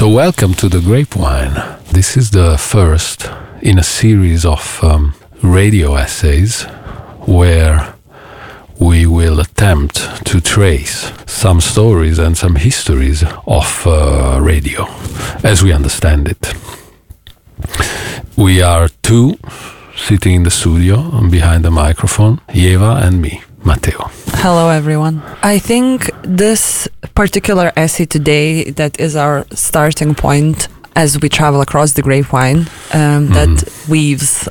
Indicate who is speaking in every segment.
Speaker 1: So welcome to the Grapevine. This is the first in a series of radio essays where we will attempt to trace some stories and some histories of radio as we understand it. We are two sitting in the studio and behind the microphone, Eva and me, Matteo.
Speaker 2: Hello everyone. I think this particular essay today that is our starting point as we travel across the Grapevine that weaves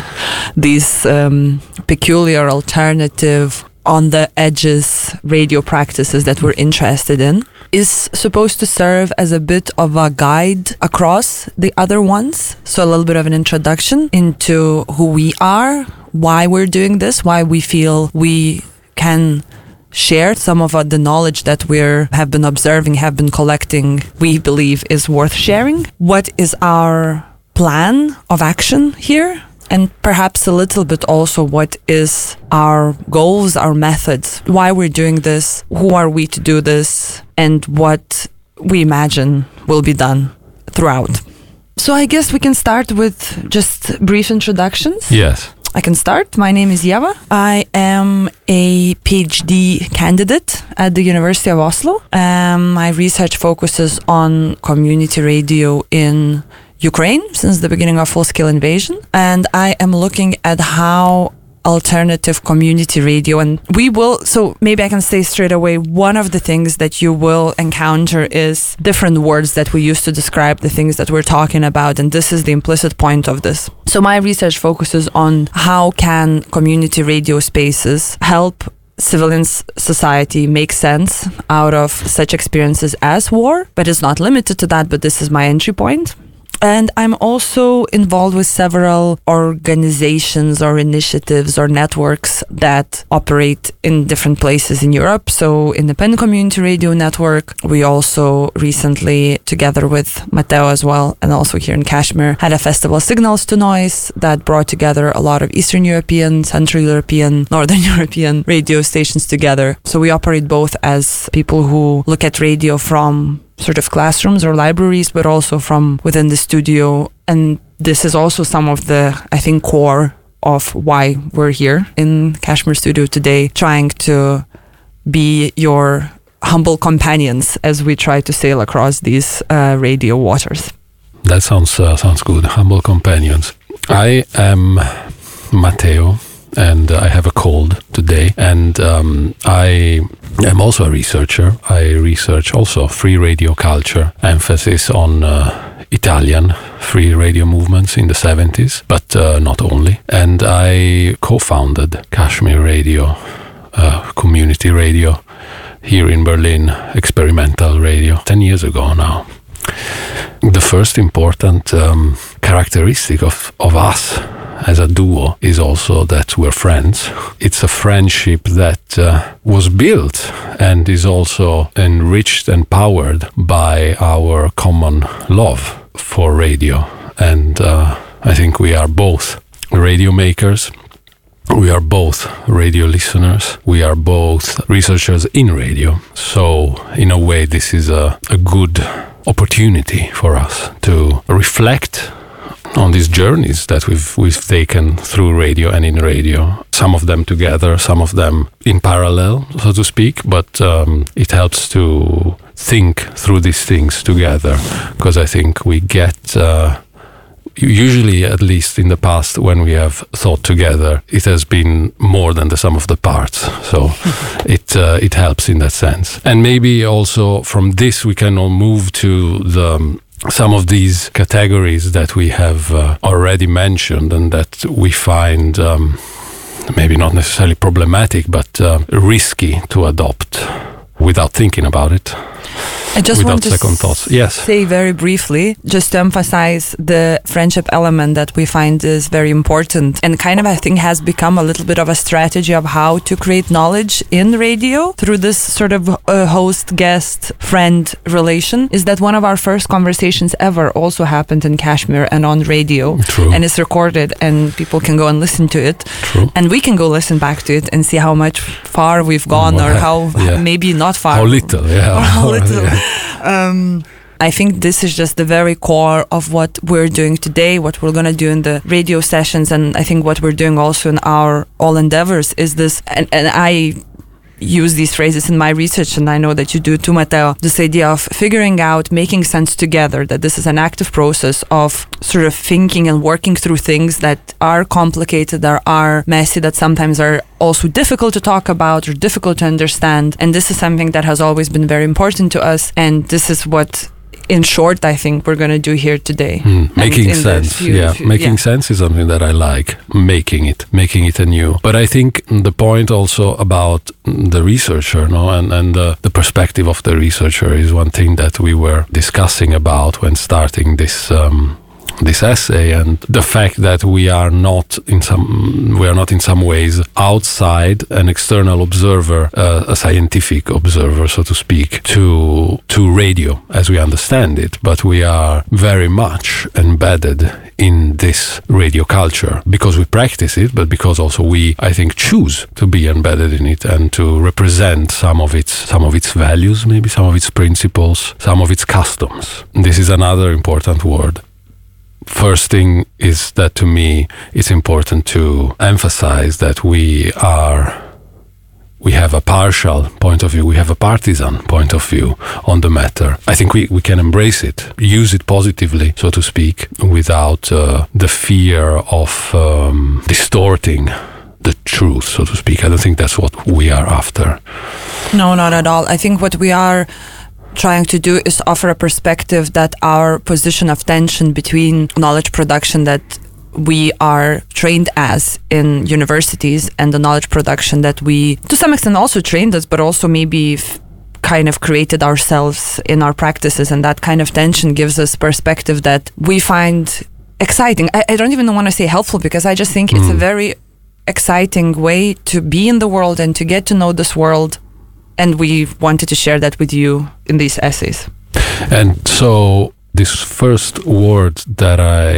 Speaker 2: these peculiar alternative on the edges radio practices that we're interested in is supposed to serve as a bit of a guide across the other ones. So a little bit of an introduction into who we are, why we're doing this, why we feel we can share some of the knowledge that we have been observing, have been collecting, we believe is worth sharing. What is our plan of action here? And perhaps a little bit also what is our goals, our methods, why we're doing this, who are we to do this, and what we imagine will be done throughout. So I guess we can start with just brief introductions.
Speaker 1: Yes.
Speaker 2: I can start. My name is Eva. I am a PhD candidate at the University of Oslo. My research focuses on community radio in Ukraine since the beginning of full-scale invasion. And I am looking at how alternative community radio, and so maybe I can say straight away, one of the things that you will encounter is different words that we use to describe the things that we're talking about, and this is the implicit point of this. So my research focuses on how can community radio spaces help civilian society make sense out of such experiences as war, but it's not limited to that, but this is my entry point. And I'm also involved with several organizations or initiatives or networks that operate in different places in Europe. So Independent Community Radio Network, we also recently, together with Matteo as well, and also here in Kashmir, had a festival, Signals to Noise, that brought together a lot of Eastern European, Central European, Northern European radio stations together. So we operate both as people who look at radio from sort of classrooms or libraries, but also from within the studio. And this is also some of the, I think, core of why we're here in Kashmir Studio today, trying to be your humble companions as we try to sail across these radio waters.
Speaker 1: That sounds good. Humble companions. I am Matteo, and I have a cold today, and I am also a researcher. I research also free radio culture, emphasis on Italian free radio movements in the 70s, but not only. And I co-founded Kashmir Radio, community radio here in Berlin, experimental radio, 10 years ago now. The first important characteristic of us as a duo is also that we're friends. It's a friendship that was built and is also enriched and powered by our common love for radio. And I think we are both radio makers. We are both radio listeners. We are both researchers in radio. So in a way, this is a good opportunity for us to reflect on these journeys that we've taken through radio and in radio. Some of them together, some of them in parallel, so to speak, but it helps to think through these things together, because I think we get, usually at least in the past when we have thought together, it has been more than the sum of the parts. So it helps in that sense. And maybe also from this we can all move to some of these categories that we have already mentioned and that we find maybe not necessarily problematic, but risky to adopt without thinking about it.
Speaker 2: I just want to
Speaker 1: Yes.
Speaker 2: say very briefly, just to emphasize the friendship element that we find is very important and kind of, I think, has become a little bit of a strategy of how to create knowledge in radio through this sort of host-guest-friend relation, is that one of our first conversations ever also happened in Kashmir and on radio.
Speaker 1: True.
Speaker 2: And it's recorded and people can go and listen to it.
Speaker 1: True.
Speaker 2: And we can go listen back to it and see how much far we've gone or how maybe not far.
Speaker 1: How little, yeah.
Speaker 2: Or how little.
Speaker 1: Yeah.
Speaker 2: I think this is just the very core of what we're doing today, what we're going to do in the radio sessions, and I think what we're doing also in our all endeavors is this, and I use these phrases in my research, and I know that you do too, Matteo, this idea of figuring out, making sense together, that this is an active process of sort of thinking and working through things that are complicated, that are messy, that sometimes are also difficult to talk about or difficult to understand. And this is something that has always been very important to us, and this is what, in short, I think we're going to do here today.
Speaker 1: Making sense. Making sense is something that I like. Making it anew. But I think the point also about the researcher, and the perspective of the researcher is one thing that we were discussing about when starting this essay, and the fact that we are not in some ways outside an external observer, a scientific observer, so to speak, to radio as we understand it, but we are very much embedded in this radio culture because we practice it, but because also we, I think, choose to be embedded in it and to represent some of its values, maybe some of its principles, some of its customs. This is another important word. First thing is that to me it's important to emphasize that we have a partial point of view, we have a partisan point of view on the matter. I think we can embrace it, use it positively, so to speak, without the fear of distorting the truth, so to speak. I don't think that's what we are after.
Speaker 2: No, not at all. I think what we are trying to do is offer a perspective that our position of tension between knowledge production that we are trained as in universities and the knowledge production that we, to some extent, also trained us, but also maybe kind of created ourselves in our practices, and that kind of tension gives us perspective that we find exciting. I don't even want to say helpful, because I just think it's a very exciting way to be in the world and to get to know this world. And we wanted to share that with you in these essays.
Speaker 1: And so this first word that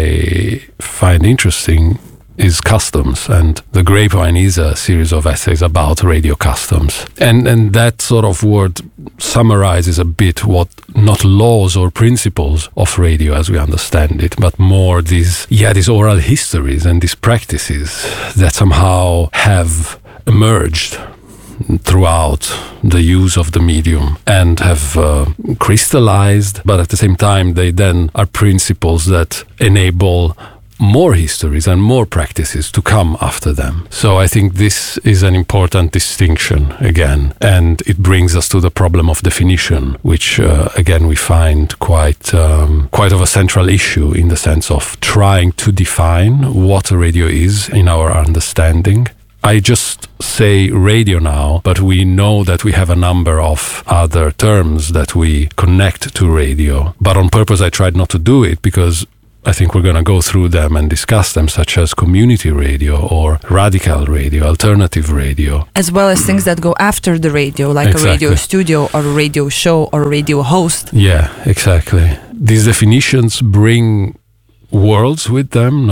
Speaker 1: I find interesting is customs, and The Grapevine is a series of essays about radio customs. And that sort of word summarizes a bit what, not laws or principles of radio as we understand it, but more these oral histories and these practices that somehow have emerged throughout the use of the medium and have crystallized, but at the same time they then are principles that enable more histories and more practices to come after them. So I think this is an important distinction again, and it brings us to the problem of definition, which again we find quite of a central issue in the sense of trying to define what a radio is in our understanding. I just say radio now, but we know that we have a number of other terms that we connect to radio. But on purpose, I tried not to do it because I think we're going to go through them and discuss them, such as community radio or radical radio, alternative radio.
Speaker 2: As well as things that go after the radio, like a radio studio or a radio show or a radio host.
Speaker 1: Yeah, exactly. These definitions bring worlds with them,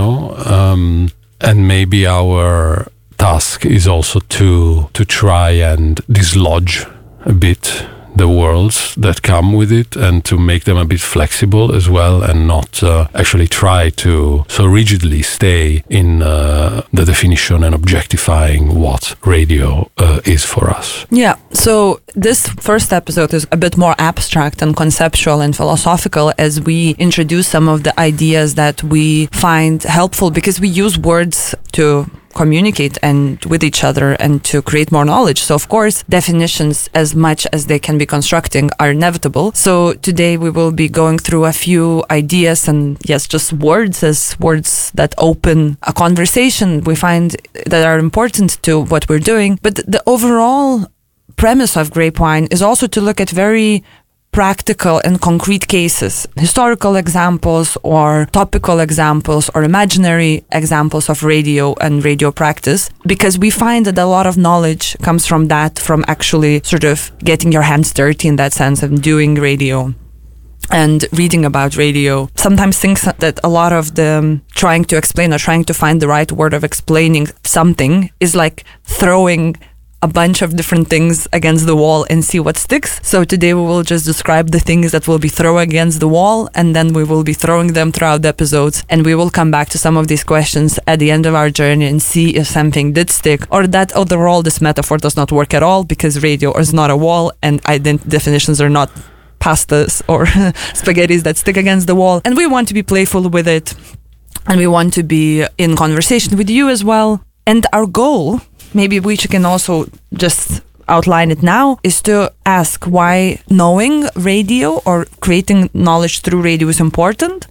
Speaker 1: and maybe our task is also to try and dislodge a bit the worlds that come with it and to make them a bit flexible as well, and not actually try to so rigidly stay in the definition and objectifying what radio is for us.
Speaker 2: Yeah, so this first episode is a bit more abstract and conceptual and philosophical as we introduce some of the ideas that we find helpful, because we use words to communicate and with each other and to create more knowledge. So of course, definitions, as much as they can be constructing, are inevitable. So today we will be going through a few ideas and just words as words that open a conversation we find that are important to what we're doing. But the overall premise of Grapevine is also to look at very practical and concrete cases, historical examples or topical examples or imaginary examples of radio and radio practice, because we find that a lot of knowledge comes from that, from actually sort of getting your hands dirty in that sense and doing radio and reading about radio. Sometimes things that a lot of the trying to explain or trying to find the right word of explaining something is like throwing a bunch of different things against the wall and see what sticks. So today we will just describe the things that will be thrown against the wall, and then we will be throwing them throughout the episodes, and we will come back to some of these questions at the end of our journey and see if something did stick, or that overall this metaphor does not work at all because radio is not a wall and definitions are not pastas or spaghettis that stick against the wall. And we want to be playful with it, and we want to be in conversation with you as well. And our goal, maybe we can also just outline it now, is to ask why knowing radio or creating knowledge through radio is important,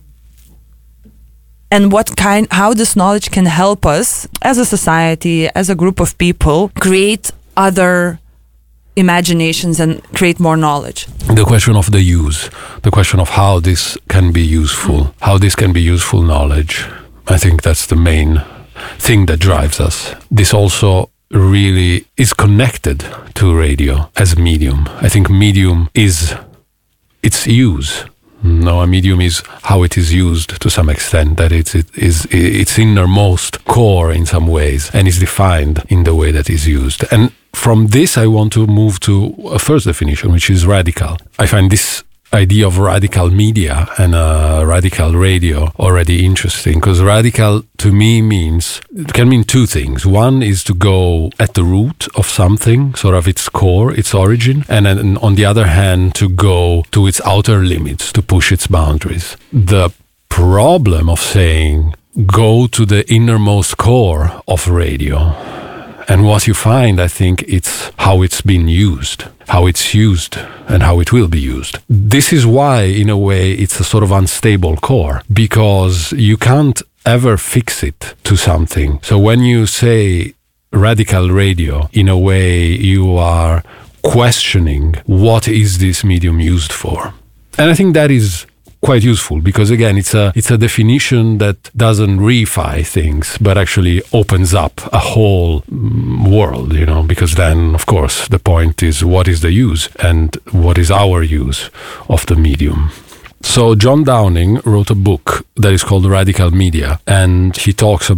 Speaker 2: and how this knowledge can help us as a society, as a group of people, create other imaginations and create more knowledge.
Speaker 1: The question of the use, the question of how this can be useful, how this can be useful knowledge, I think that's the main thing that drives us. This also really is connected to radio as a medium. I think medium is its use. No, a medium is how it is used to some extent, that it's its innermost core in some ways, and is defined in the way that is used. And from this I want to move to a first definition, which is radical. I find this idea of radical media and radical radio already interesting, because radical to me can mean two things. One is to go at the root of something, sort of its core, its origin, and then on the other hand to go to its outer limits, to push its boundaries. The problem of saying go to the innermost core of radio, and what you find, I think, it's how it's been used, how it's used and how it will be used. This is why, in a way, it's a sort of unstable core, because you can't ever fix it to something. So when you say radical radio, in a way, you are questioning what is this medium used for. And I think that is quite useful, because again, it's a definition that doesn't reify things, but actually opens up a whole world, because then, of course, the point is what is the use and what is our use of the medium. So John Downing wrote a book that is called Radical Media, and he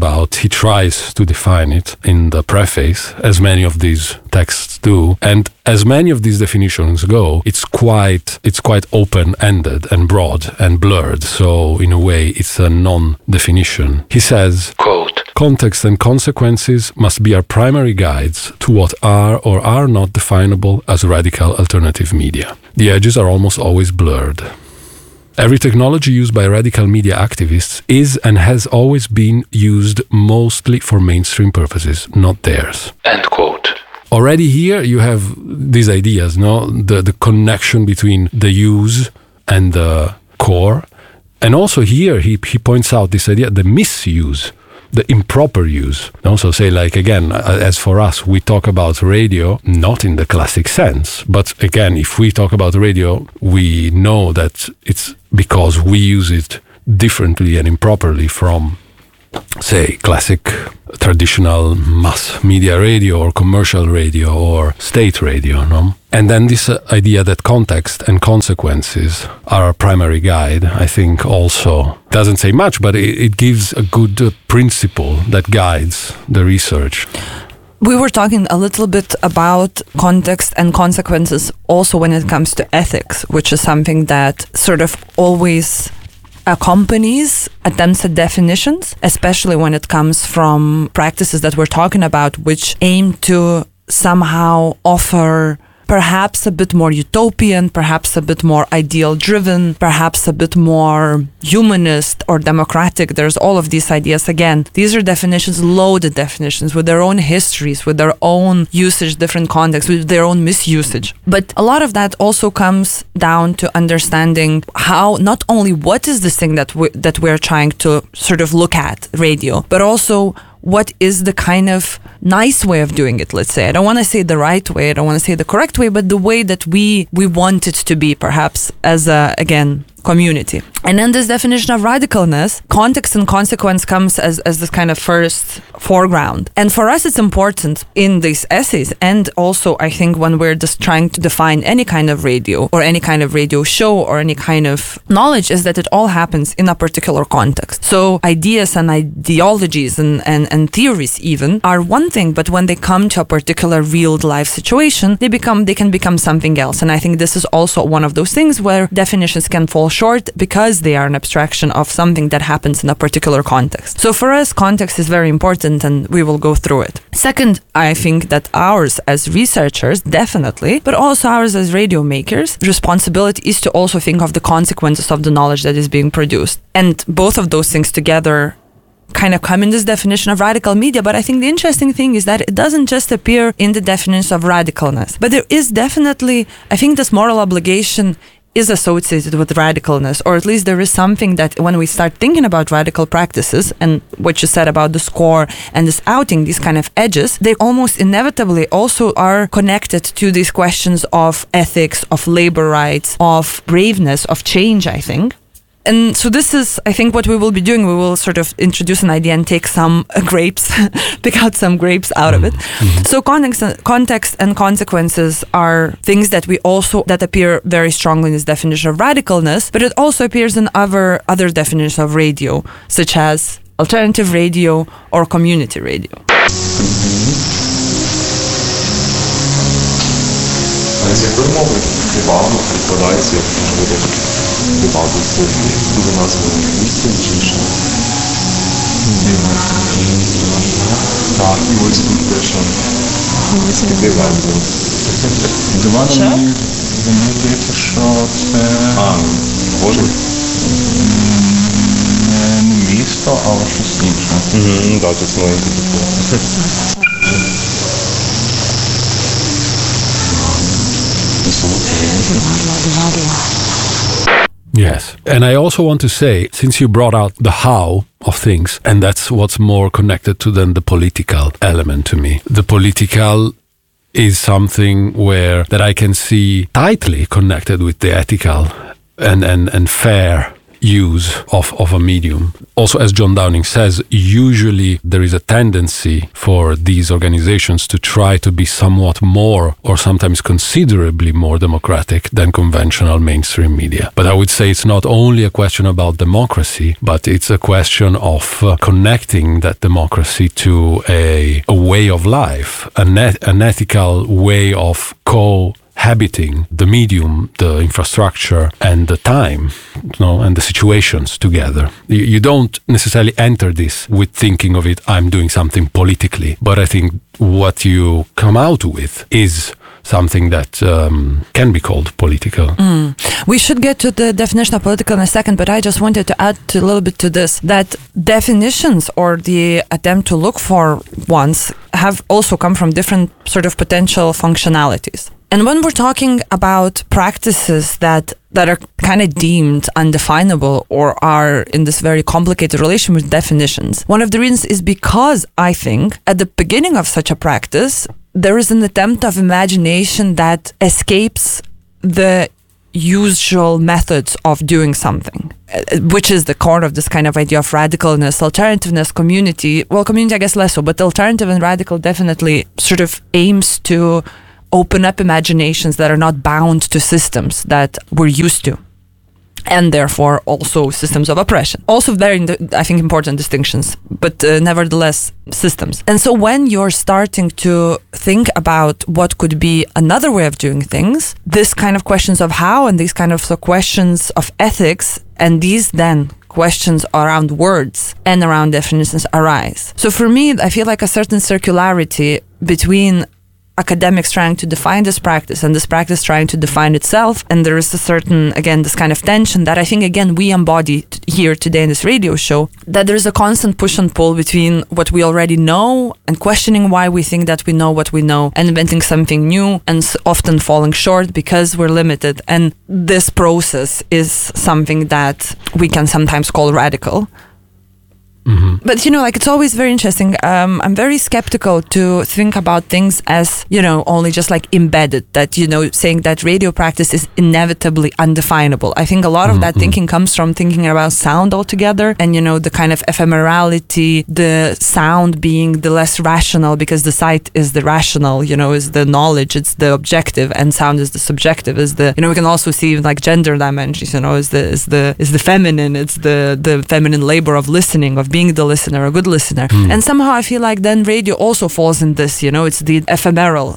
Speaker 1: tries to define it in the preface, as many of these texts do. And as many of these definitions go, it's quite open-ended and broad and blurred. So in a way, it's a non-definition. He says, quote, "Context and consequences must be our primary guides to what are or are not definable as radical alternative media. The edges are almost always blurred. Every technology used by radical media activists is and has always been used mostly for mainstream purposes, not theirs." End quote. Already here you have these ideas, the connection between the use and the core. And also here he points out this idea, the misuse, the improper use. And also say, like, again, as for us, we talk about radio not in the classic sense, but again, if we talk about radio, we know that it's because we use it differently and improperly from, say, classic traditional mass media radio or commercial radio or state radio, no? And then this idea that context and consequences are a primary guide, I think also doesn't say much, but it gives a good principle that guides the research.
Speaker 2: We were talking a little bit about context and consequences also when it comes to ethics, which is something that sort of always accompanies attempts at definitions, especially when it comes from practices that we're talking about, which aim to somehow offer perhaps a bit more utopian, perhaps a bit more ideal driven, perhaps a bit more humanist or democratic. There's all of these ideas. Again, these are definitions, loaded definitions with their own histories, with their own usage, different contexts, with their own misusage. But a lot of that also comes down to understanding how, not only what is this thing that we're trying to sort of look at, radio, but also what is the kind of nice way of doing it, let's say. I don't want to say the right way, I don't want to say the correct way, but the way that we want it to be, perhaps, as community. And in this definition of radicalness, context and consequence comes as this kind of first foreground. And for us, it's important in these essays, and also I think when we're just trying to define any kind of radio or any kind of radio show or any kind of knowledge, is that it all happens in a particular context. So ideas and ideologies and theories even are one thing, but when they come to a particular real life situation, they can become something else. And I think this is also one of those things where definitions can fall short because they are an abstraction of something that happens in a particular context. So for us, context is very important, and we will go through it. Second, I think that ours as researchers, definitely, but also ours as radio makers, responsibility is to also think of the consequences of the knowledge that is being produced. And both of those things together kind of come in this definition of radical media. But I think the interesting thing is that it doesn't just appear in the definition of radicalness, but there is definitely, I think this moral obligation is associated with radicalness, or at least there is something that when we start thinking about radical practices and what you said about the score and this outing, these kind of edges, they almost inevitably also are connected to these questions of ethics, of labor rights, of braveness, of change, I think. And so this is, I think, what we will be doing. We will sort of introduce an idea and take some grapes, pick out some grapes out of it.
Speaker 1: Mm-hmm.
Speaker 2: So context and consequences are things that that appear very strongly in this definition of radicalness, but it also appears in other definitions of radio, such as alternative radio or community radio.
Speaker 3: З якої мови привабно прикладається, як може бути привабно буде назва вистачніше? Так, і ось тут теж привабно.
Speaker 4: Диван, мені здається, що це...
Speaker 3: Може?
Speaker 4: Не місто, але щось інше.
Speaker 3: Так, тут маленьке таке.
Speaker 1: Yes. And I also want to say, since you brought out the how of things, and that's what's more connected to than the political element to me. The political is something that I can see tightly connected with the ethical and fair use of a medium. Also, as John Downing says, usually there is a tendency for these organizations to try to be somewhat more, or sometimes considerably more, democratic than conventional mainstream media. But I would say it's not only a question about democracy, but it's a question of connecting that democracy to a way of life, an ethical way of cohabiting the medium, the infrastructure, and the time, and the situations together. You don't necessarily enter this with thinking of it, I'm doing something politically, but I think what you come out with is something that can be called political.
Speaker 2: We should get to the definition of political in a second, but I just wanted to add a little bit to this, that definitions or the attempt to look for ones have also come from different sort of potential functionalities. And when we're talking about practices that are kind of deemed undefinable or are in this very complicated relation with definitions, one of the reasons is because I think at the beginning of such a practice, there is an attempt of imagination that escapes the usual methods of doing something, which is the core of this kind of idea of radicalness, alternativeness, community. Well, community, I guess less so, but alternative and radical definitely sort of aims to open up imaginations that are not bound to systems that we're used to, and therefore also systems of oppression. Also very, I think, important distinctions, but nevertheless systems. And so when you're starting to think about what could be another way of doing things, this kind of questions of how and these kind of questions of ethics, and these then questions around words and around definitions arise. So for me, I feel like a certain circularity between academics trying to define this practice and this practice trying to define itself, and there is a certain, again, this kind of tension that I think, again, we embody here today in this radio show, that there is a constant push and pull between what we already know and questioning why we think that we know what we know and inventing something new, and often falling short because we're limited. And this process is something that we can sometimes call radical. But, like, it's always very interesting. I'm very skeptical to think about things as, only just like embedded, that, saying that radio practice is inevitably undefinable. I think a lot of that thinking comes from thinking about sound altogether and, the kind of ephemerality, the sound being the less rational because the sight is the rational, is the knowledge, it's the objective, and sound is the subjective, is the, we can also see like gender dimensions, is the feminine, it's the feminine labor of listening, of being the listener, a good listener. And somehow I feel like then radio also falls in this, it's the ephemeral.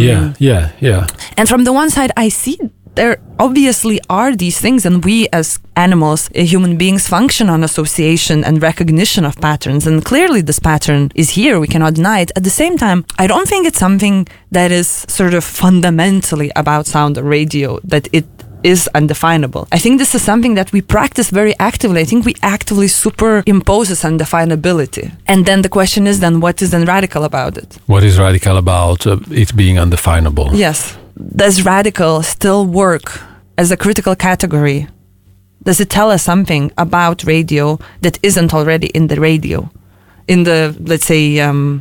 Speaker 1: Yeah.
Speaker 2: And from the one side, I see there obviously are these things, and we as animals, human beings, function on association and recognition of patterns, and clearly this pattern is here, we cannot deny it. At the same time, I don't think it's something that is sort of fundamentally about sound or radio, that it is undefinable. I think this is something that we practice very actively. I think we actively superimpose this undefinability. And then the question is then, what is then radical about it?
Speaker 1: What is radical about it being undefinable?
Speaker 2: Yes. Does radical still work as a critical category? Does it tell us something about radio that isn't already in the radio? In the, let's say,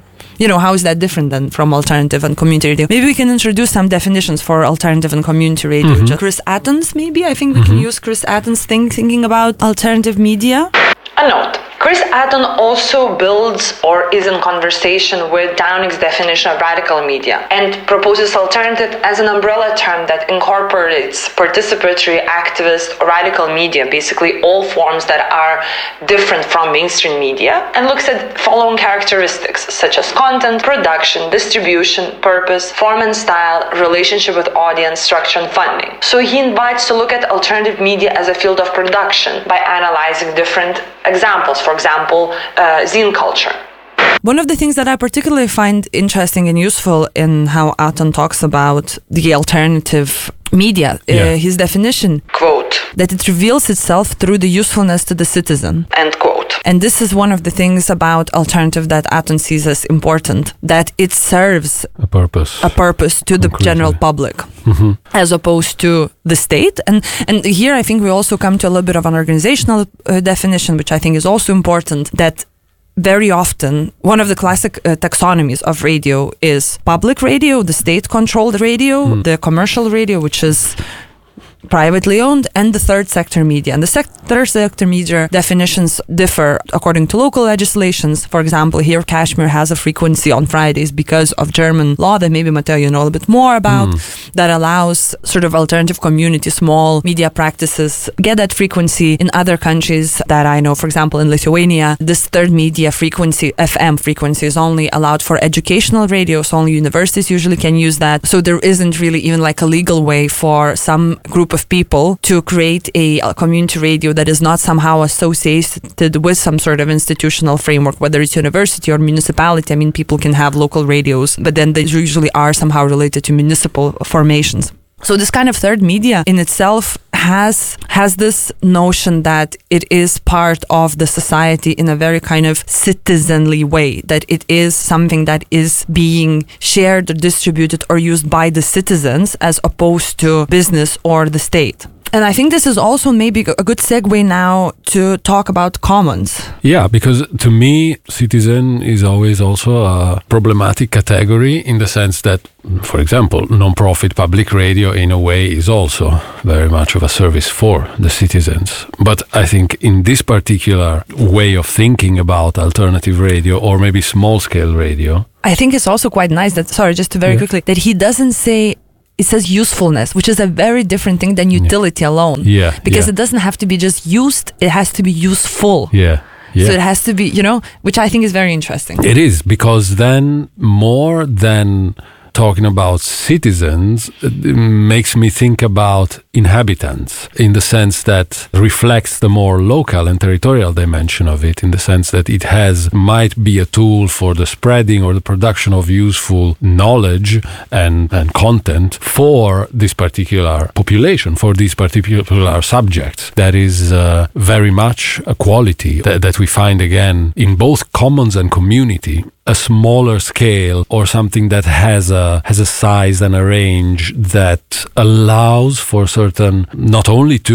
Speaker 2: how is that different than from alternative and community radio? Maybe we can introduce some definitions for alternative and community radio. Chris Athens, maybe? I think we can use Chris Athens' thinking about alternative media.
Speaker 5: A note. Chris Athens also builds or is in conversation with Downing's definition of radical media and proposes alternative as an umbrella term that incorporates participatory, activist, or radical media, basically all forms that are different from mainstream media, and looks at following characteristics such as content, production, distribution, purpose, form and style, relationship with audience, structure, and funding. So he invites to look at alternative media as a field of production by analyzing different examples. For example, zine culture.
Speaker 2: One of the things that I particularly find interesting and useful in how Athon talks about the alternative media, his definition,
Speaker 5: quote,
Speaker 2: that it reveals itself through the usefulness to the citizen,
Speaker 5: end quote.
Speaker 2: And this is one of the things about alternative that Athon sees as important, that it serves
Speaker 1: a purpose
Speaker 2: to the general public, as opposed to the state. And here I think we also come to a little bit of an organizational definition, which I think is also important, that very often, one of the classic taxonomies of radio is public radio, the state-controlled radio, the commercial radio, which is privately owned, and the third sector media. And the third sector media definitions differ according to local legislations. For example, here Kashmir has a frequency on Fridays because of German law that maybe Matteo you know a little bit more about, that allows sort of alternative community, small media practices get that frequency. In other countries that I know, for example in Lithuania, this third media frequency, FM frequency, is only allowed for educational radio, so only universities usually can use that. So there isn't really even like a legal way for some group of people to create a community radio that is not somehow associated with some sort of institutional framework, whether it's university or municipality. I mean, people can have local radios, but then they usually are somehow related to municipal formations. So this kind of third media in itself has this notion that it is part of the society in a very kind of citizenly way, that it is something that is being shared or distributed or used by the citizens as opposed to business or the state. And I think this is also maybe a good segue now to talk about commons.
Speaker 1: Yeah, because to me, citizen is always also a problematic category in the sense that, for example, non-profit public radio in a way is also very much of a service for the citizens. But I think in this particular way of thinking about alternative radio or maybe small-scale radio,
Speaker 2: I think it's also quite nice that, just very quickly, that he doesn't say, it says usefulness, which is a very different thing than utility alone. Because it doesn't have to be just used, it has to be useful.
Speaker 1: So
Speaker 2: it has to be, which I think is very interesting.
Speaker 1: It is, because then more than talking about citizens, it makes me think about inhabitants in the sense that reflects the more local and territorial dimension of it, in the sense that it might be a tool for the spreading or the production of useful knowledge and content for this particular population, for these particular subjects. That is very much a quality that we find again in both commons and community. A smaller scale or something that has a size and a range that allows for certain, not only to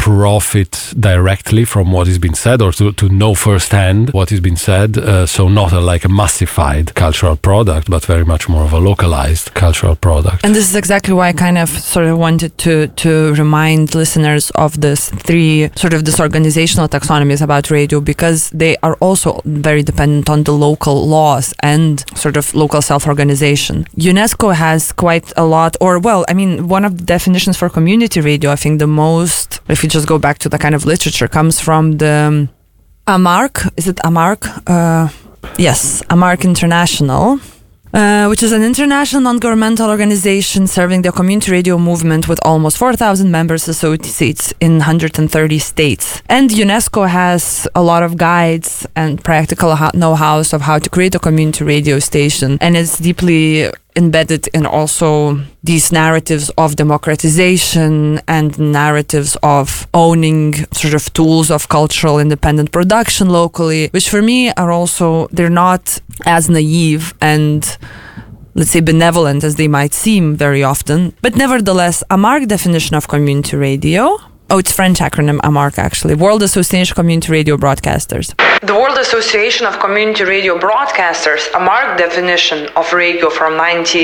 Speaker 1: profit directly from what has been said, or to know firsthand what has been said. So not like a massified cultural product, but very much more of a localized cultural product.
Speaker 2: And this is exactly why I kind of sort of wanted to remind listeners of this this organizational taxonomies about radio, because they are also very dependent on the local laws and sort of local self-organization. UNESCO has quite a lot, one of the definitions for community radio, I think the most, if you just go back to the kind of literature, comes from the AMARC. Is it AMARC? Yes, AMARC International. Which is an international non-governmental organization serving the community radio movement with almost 4,000 members associates in 130 states. And UNESCO has a lot of guides and practical know-hows of how to create a community radio station, and it's deeply embedded in also these narratives of democratization and narratives of owning sort of tools of cultural independent production locally, which for me are also, they're not as naive and, let's say, benevolent as they might seem very often. But nevertheless, AMARC definition of community radio, it's French acronym AMARC actually, World Association of Community Radio Broadcasters.
Speaker 5: The World Association of Community Radio Broadcasters, AMARC definition of radio from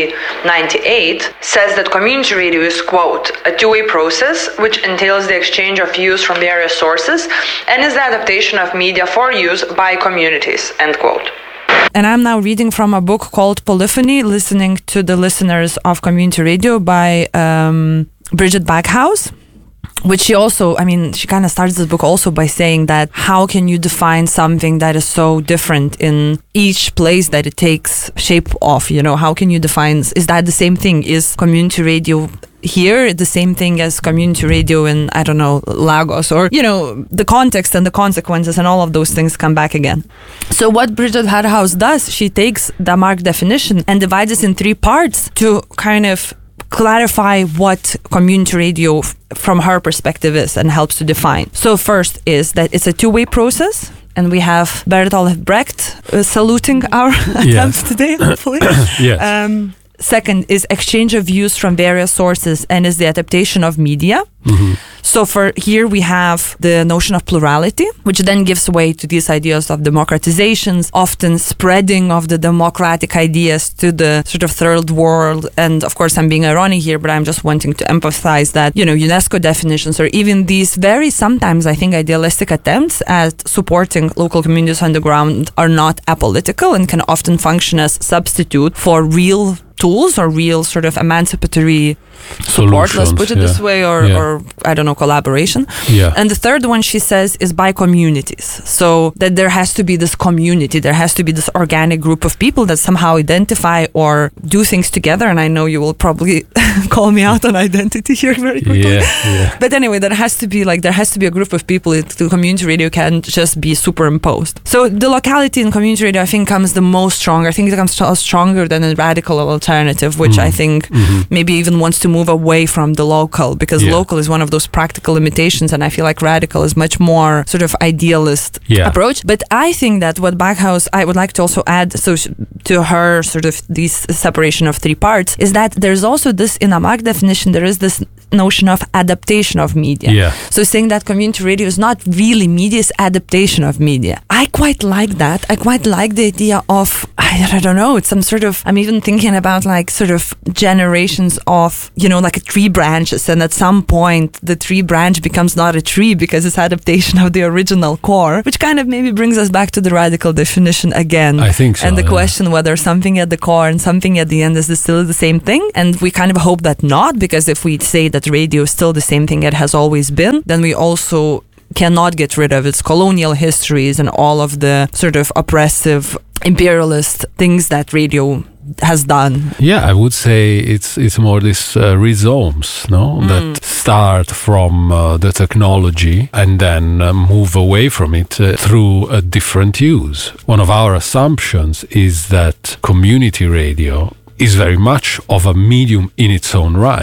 Speaker 5: 1998, says that community radio is, quote, a two-way process which entails the exchange of views from various sources and is the adaptation of media for use by communities, end quote.
Speaker 2: And I'm now reading from a book called Polyphony, Listening to the Listeners of Community Radio by Bridget Backhouse. Which she kind of starts this book also by saying that how can you define something that is so different in each place that it takes shape of, how can you define, is that the same thing? Is community radio here the same thing as community radio in, I don't know, Lagos, or, the context and the consequences and all of those things come back again. So what Bridget Backhouse does, she takes the AMARC definition and divides it in three parts to kind of clarify what community radio from her perspective is and helps to define. So first is that it's a two-way process, and we have Bertolt Brecht saluting our attempts today, hopefully.
Speaker 1: Yes.
Speaker 2: Second is exchange of views from various sources and is the adaptation of media. Mm-hmm. So for here we have the notion of plurality, which then gives way to these ideas of democratizations, often spreading of the democratic ideas to the sort of third world. And of course I'm being ironic here, but I'm just wanting to emphasize that, UNESCO definitions or even these very sometimes I think idealistic attempts at supporting local communities on the ground are not apolitical and can often function as substitute for real tools or real sort of emancipatory support, let's put it this way, or I don't know, collaboration. Yeah. And the third one, she says, is by communities. So that there has to be this community, there has to be this organic group of people that somehow identify or do things together. And I know you will probably call me out on identity here very quickly. Yeah. But anyway, there has to be a group of people. The community radio can't just be superimposed. So the locality in community radio, I think, comes the most stronger. I think it comes stronger than a radical alternative, which I think maybe even wants to move away from the local, because local is one of those practical limitations, and I feel like radical is much more sort of idealist approach. But I think that what Backhouse, I would like to also add to her sort of this separation of three parts, is that there's also this, in a AMARC definition, there is this notion of adaptation of media. Yeah. So saying that community radio is not really media, it's adaptation of media. I quite like that. I quite like the idea of, I don't know, it's some sort of, I'm even thinking about like sort of generations of, like a tree branches, and at some point the tree branch becomes not a tree because it's adaptation of the original core, which kind of maybe brings us back to the radical definition again.
Speaker 1: I think so.
Speaker 2: And the question whether something at the core and something at the end is still the same thing. And we kind of hope that not, because if we say that radio is still the same thing it has always been, then we also cannot get rid of its colonial histories and all of the sort of oppressive imperialist things that radio has done. Yeah,
Speaker 1: I would say it's more this rhizomes, that start from the technology and then move away from it through a different use. One of our assumptions is that community radio is very much of a medium in its own right.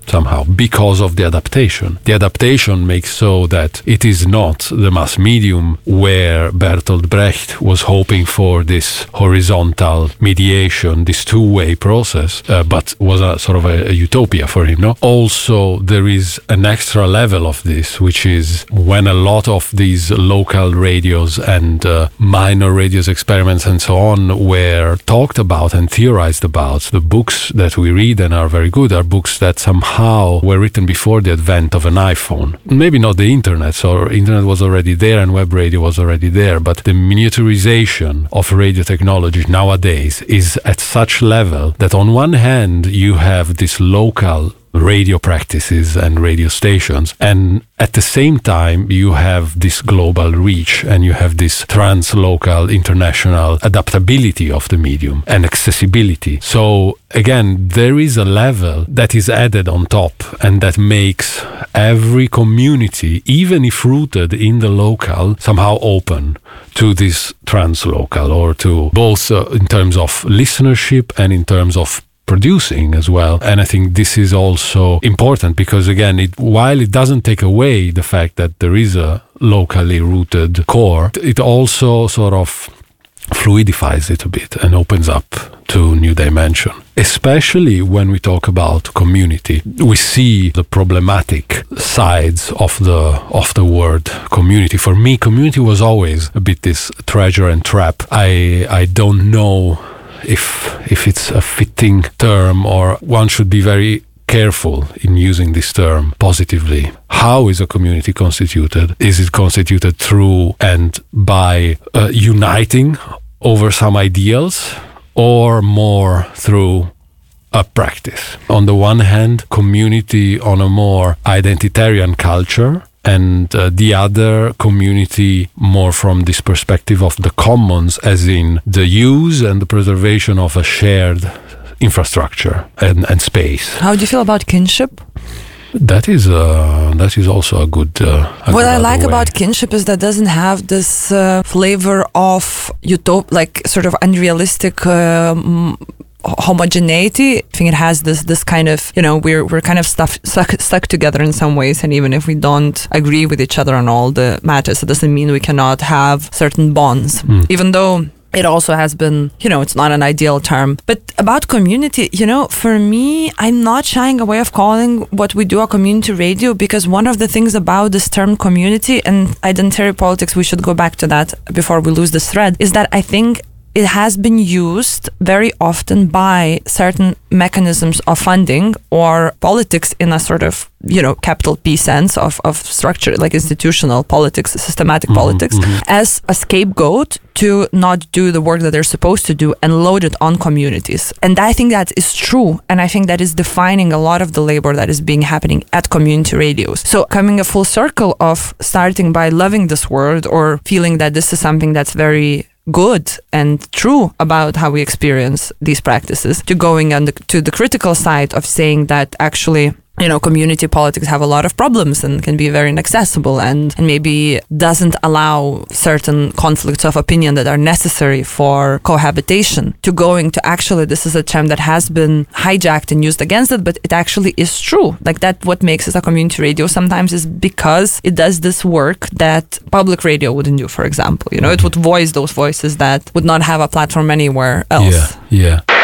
Speaker 1: somehow because of the adaptation. The adaptation makes so that it is not the mass medium where Bertolt Brecht was hoping for this horizontal mediation, this two-way process, but was a sort of a utopia for him. No? Also, there is an extra level of this, which is when a lot of these local radios and minor radios experiments and so on were talked about and theorized about. The books that we read and are very good are books that somehow were written before the advent of an iPhone. Maybe not the internet, so internet was already there and web radio was already there, but the miniaturization of radio technology nowadays is at such level that on one hand you have this local radio practices and radio stations, and at the same time you have this global reach and you have this translocal international adaptability of the medium and accessibility. So again, there is a level that is added on top and that makes every community, even if rooted in the local, somehow open to this translocal, or to both in terms of listenership and in terms of producing as well. And I think this is also important because, again, while it doesn't take away the fact that there is a locally rooted core, it also sort of fluidifies it a bit and opens up to new dimension. Especially when we talk about community, we see the problematic sides of the word community. For me, community was always a bit this treasure and trap. I don't know if it's a fitting term, or one should be very careful in using this term positively. How is a community constituted? Is it constituted through and by uniting over some ideals, or more through a practice? On the one hand, community on a more identitarian culture, and the other community more from this perspective of the commons, as in the use and the preservation of a shared infrastructure and space.
Speaker 2: How do you feel about kinship?
Speaker 1: That is also a good.
Speaker 2: What I like about kinship is that it doesn't have this flavor of like sort of unrealistic homogeneity. I think it has this kind of, we're kind of stuck together in some ways, and even if we don't agree with each other on all the matters, it doesn't mean we cannot have certain bonds, even though it also has been, it's not an ideal term. But about community, for me, I'm not shying away of calling what we do a community radio, because one of the things about this term community and identitary politics, we should go back to that before we lose this thread, is that I think it has been used very often by certain mechanisms of funding or politics in a sort of, capital P sense of structure, like institutional politics, systematic politics, as a scapegoat to not do the work that they're supposed to do and load it on communities. And I think that is true. And I think that is defining a lot of the labor that is happening at community radios. So coming a full circle of starting by loving this word or feeling that this is something that's very good and true about how we experience these practices, to going on to the critical side of saying that actually, community politics have a lot of problems and can be very inaccessible and maybe doesn't allow certain conflicts of opinion that are necessary for cohabitation, to going to actually, this is a term that has been hijacked and used against it, but it actually is true. Like that, what makes it a community radio sometimes is because it does this work that public radio wouldn't do, for example. It would voice those voices that would not have a platform anywhere else.
Speaker 1: Yeah.